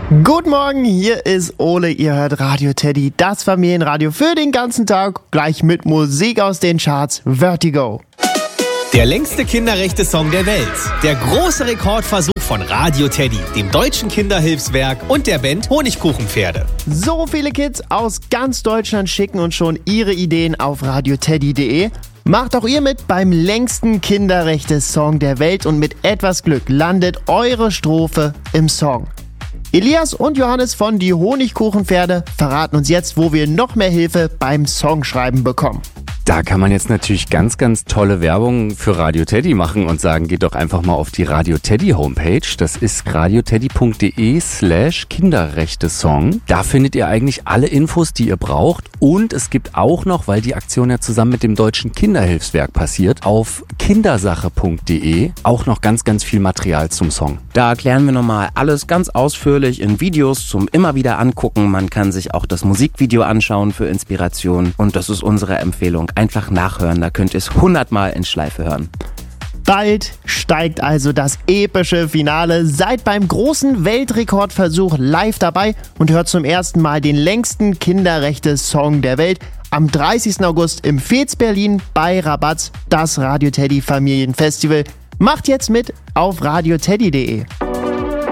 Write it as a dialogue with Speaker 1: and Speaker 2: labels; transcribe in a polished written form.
Speaker 1: Guten Morgen, hier ist Ole, ihr hört Radio Teddy, das Familienradio für den ganzen Tag, gleich mit Musik aus den Charts, Vertigo.
Speaker 2: Der längste Kinderrechte-Song der Welt. Der große Rekordversuch von Radio Teddy, dem deutschen Kinderhilfswerk und der Band Honigkuchenpferde.
Speaker 1: So viele Kids aus ganz Deutschland schicken uns schon ihre Ideen auf radioteddy.de. Macht auch ihr mit beim längsten Kinderrechte-Song der Welt und mit etwas Glück landet eure Strophe im Song. Elias und Johannes von Die Honigkuchenpferde verraten uns jetzt, wo wir noch mehr Hilfe beim Songschreiben bekommen.
Speaker 3: Da kann man jetzt natürlich ganz, ganz tolle Werbung für Radio Teddy machen und sagen, geht doch einfach mal auf die Radio Teddy Homepage. Das ist radioteddy.de/Kinderrechte-Song. Da findet ihr eigentlich alle Infos, die ihr braucht. Und es gibt auch noch, weil die Aktion ja zusammen mit dem Deutschen Kinderhilfswerk passiert, auf kindersache.de auch noch ganz, ganz viel Material zum Song.
Speaker 4: Da erklären wir nochmal alles ganz ausführlich in Videos zum immer wieder angucken. Man kann sich auch das Musikvideo anschauen für Inspiration. Und das ist unsere Empfehlung. Einfach nachhören, da könnt ihr es 100-mal in Schleife hören.
Speaker 1: Bald steigt also das epische Finale. Seid beim großen Weltrekordversuch live dabei und hört zum ersten Mal den längsten Kinderrechte-Song der Welt am 30. August im Fez Berlin bei Rabatz, das Radio Teddy Familienfestival. Macht jetzt mit auf radioteddy.de.